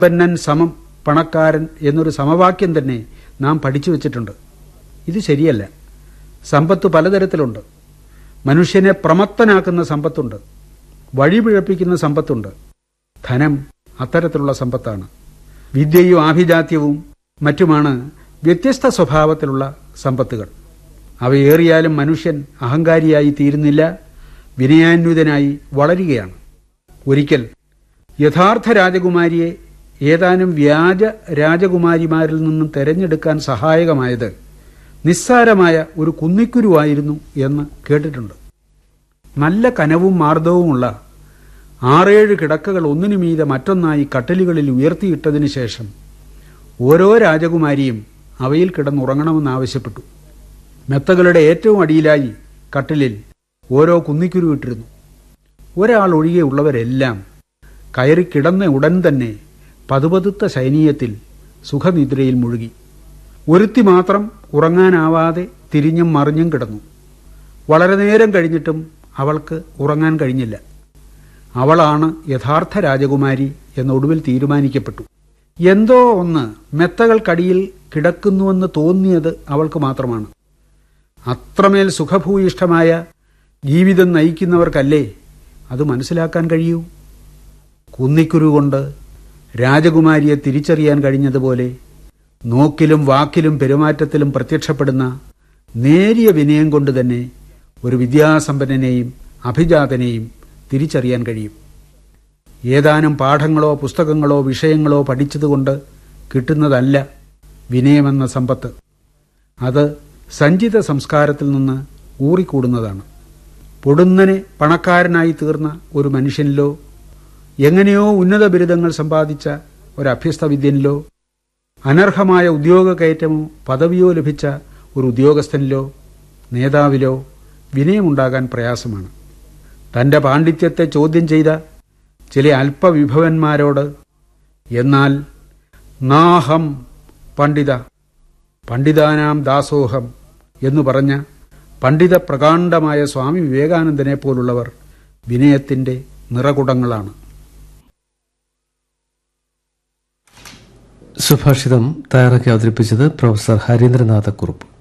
സമ്പന്നൻ സമം പണക്കാരൻ എന്നൊരു സമവാക്യം തന്നെ നാം പഠിച്ചു വച്ചിട്ടുണ്ട്. ഇത് ശരിയല്ല. സമ്പത്ത് പലതരത്തിലുണ്ട്. മനുഷ്യനെ പ്രമത്തനാക്കുന്ന സമ്പത്തുണ്ട്, വഴിപിഴപ്പിക്കുന്ന സമ്പത്തുണ്ട്. ധനം അത്തരത്തിലുള്ള സമ്പത്താണ്. വിദ്യയും ആഭിജാത്യവും മറ്റുമാണ് വ്യത്യസ്ത സ്വഭാവത്തിലുള്ള സമ്പത്തുകൾ. അവയേറിയാലും മനുഷ്യൻ അഹങ്കാരിയായി തീരുന്നില്ല, വിനയാന്വിതനായി വളരുകയാണ്. ഒരിക്കൽ യഥാർത്ഥ രാജകുമാരിയെ ഏതാനും വ്യാജ രാജകുമാരിമാരിൽ നിന്നും തെരഞ്ഞെടുക്കാൻ സഹായകമായത് നിസ്സാരമായ ഒരു കുന്നിക്കുരുവായിരുന്നു എന്ന് കേട്ടിട്ടുണ്ട്. നല്ല കനവും മാർദ്ദവുമുള്ള 6-7 കിടക്കകൾ ഒന്നിനു മീതെ മറ്റൊന്നായി കട്ടിലുകളിൽ ഉയർത്തിയിട്ടതിനു ശേഷം ഓരോ രാജകുമാരിയും അവയിൽ കിടന്നുറങ്ങണമെന്നാവശ്യപ്പെട്ടു. മെത്തകളുടെ ഏറ്റവും അടിയിലായി കട്ടിലിൽ ഓരോ കുന്നിക്കുരു ഇട്ടിരുന്നു. ഒരാൾ ഒഴികെയുള്ളവരെല്ലാം കയറി കിടന്ന ഉടൻ തന്നെ പതുപതുത്ത ശയനീയത്തിൽ സുഖനിദ്രയിൽ മുഴുകി. ഒരുത്തി മാത്രം ഉറങ്ങാനാവാതെ തിരിഞ്ഞും മറിഞ്ഞും കിടന്നു. വളരെ നേരം കഴിഞ്ഞിട്ടും അവൾക്ക് ഉറങ്ങാൻ കഴിഞ്ഞില്ല. അവളാണ് യഥാർത്ഥ രാജകുമാരി എന്നൊടുവിൽ തീരുമാനിക്കപ്പെട്ടു. എന്തോ ഒന്ന് മെത്തകൾക്കടിയിൽ കിടക്കുന്നുവെന്ന് തോന്നിയത് അവൾക്ക് മാത്രമാണ്. അത്രമേൽ സുഖഭൂയിഷ്ഠമായ ജീവിതം നയിക്കുന്നവർക്കല്ലേ അത് മനസ്സിലാക്കാൻ കഴിയൂ. കുന്നിക്കുരു കൊണ്ട് രാജകുമാരിയെ തിരിച്ചറിയാൻ കഴിഞ്ഞതുപോലെ നോക്കിലും വാക്കിലും പെരുമാറ്റത്തിലും പ്രത്യക്ഷപ്പെടുന്ന നേരിയ വിനയം കൊണ്ട് തന്നെ ഒരു വിദ്യാസമ്പന്നനെയും അഭിജാതനെയും തിരിച്ചറിയാൻ കഴിയും. ഏതാനും പാഠങ്ങളോ പുസ്തകങ്ങളോ വിഷയങ്ങളോ പഠിച്ചതുകൊണ്ട് കിട്ടുന്നതല്ല വിനയമെന്ന സമ്പത്ത്. അത് സഞ്ചിത സംസ്കാരത്തിൽ നിന്ന് ഊറിക്കൂടുന്നതാണ്. പൊടുന്നനെ പണക്കാരനായി തീർന്ന ഒരു മനുഷ്യനിലോ, എങ്ങനെയോ ഉന്നത ബിരുദങ്ങൾ സമ്പാദിച്ച ഒരു അഭ്യസ്തവിദ്യനിലോ, അനർഹമായ ഉദ്യോഗ കയറ്റമോ പദവിയോ ലഭിച്ച ഒരു ഉദ്യോഗസ്ഥനിലോ നേതാവിലോ വിനയമുണ്ടാകാൻ പ്രയാസമാണ്. തന്റെ പാണ്ഡിത്യത്തെ ചോദ്യം ചെയ്ത ചില അല്പവിഭവന്മാരോട് എന്നാൽ നാഹം പണ്ഡിത പണ്ഡിതാനാം ദാസോഹം എന്നു പറഞ്ഞ പണ്ഡിത പ്രകാണ്ഡമായ സ്വാമി വിവേകാനന്ദനെ പോലുള്ളവർ വിനയത്തിന്റെ നിറകുടങ്ങളാണ്. സുഭാഷിതം തയ്യാറാക്കി അവതരിപ്പിച്ചത് പ്രൊഫസർ ഹരീന്ദ്രനാഥ കുറുപ്പ്.